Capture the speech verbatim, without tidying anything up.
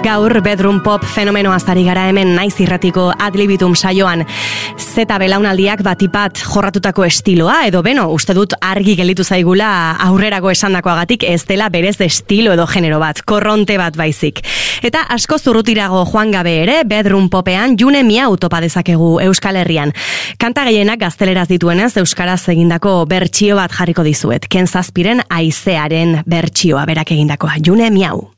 Gaur bedroom pop fenomenoaz ari gara hemen Naiz irratiko Ad Libitum saioan. Zeta belaunaldiak batipat jorratutako estiloa, edo beno, uste dut argi gelditu zaigula aurrerago esandakoagatik ez dela berez estilo edo genero bat, korronte bat baizik. Eta asko zurrutirago joan gabe ere, bedroom popean June Miau topa dezakegu Euskal Herrian. Kanta gehienak gazteleraz dituenez, euskaraz egindako bertsio bat jarriko dizuet. Ken Zazpiren Haizearen bertsioa berak egindakoa. June Miau.